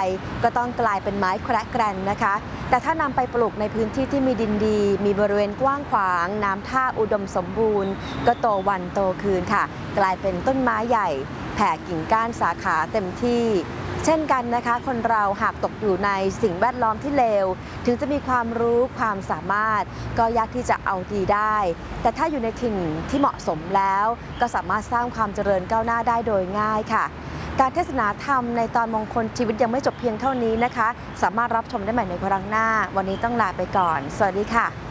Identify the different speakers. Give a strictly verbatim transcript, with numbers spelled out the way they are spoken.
Speaker 1: ก็ต้องกลายเป็นไม้แคระแกรนนะคะแต่ถ้านำไปปลูกในพื้นที่ที่มีดินดีมีบริเวณกว้างขวางน้ำท่าอุดมสมบูรณ์ก็โตวันโตคืนค่ะกลายเป็นต้นไม้ใหญ่แผ่กิ่งก้านสาขาเต็มที่เช่นกันนะคะคนเราหากตกอยู่ในสิ่งแวดล้อมที่เลวถึงจะมีความรู้ความสามารถก็ยากที่จะเอาดีได้แต่ถ้าอยู่ในถิ่นที่เหมาะสมแล้วก็สามารถสร้างความเจริญก้าวหน้าได้โดยง่ายค่ะการเทศนาธรรมในตอนมงคลชีวิตยังไม่จบเพียงเท่านี้นะคะสามารถรับชมได้ใหม่ในครั้งหน้าวันนี้ต้องลาไปก่อนสวัสดีค่ะ